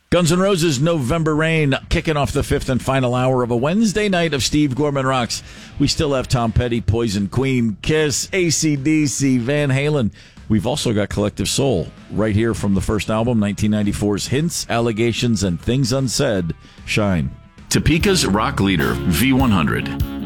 Guns N' Roses' November Rain, kicking off the fifth and final hour of a Wednesday night of Steve Gorman Rocks. We still have Tom Petty, Poison, Queen, Kiss, AC/DC, Van Halen. We've also got Collective Soul right here from the first album, 1994's Hints, Allegations, and Things Unsaid. Shine. Topeka's rock leader, V100.